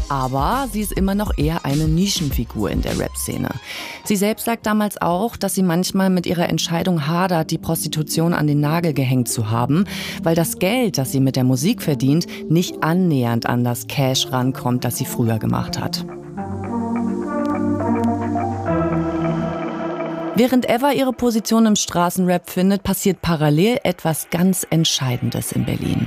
Aber sie ist immer noch eher eine Nischenfigur in der Rap-Szene. Sie selbst sagt damals auch, dass sie manchmal mit ihrer Entscheidung hadert, die Prostitution an den Nagel gehängt zu haben, weil das Geld, das sie mit der Musik verdient, nicht annähernd an das Cash rankommt, das sie früher gemacht hat. Während Eva ihre Position im Straßenrap findet, passiert parallel etwas ganz Entscheidendes in Berlin.